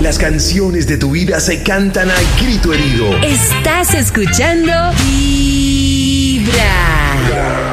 las canciones de tu vida se cantan a grito herido. Estás escuchando Vibra.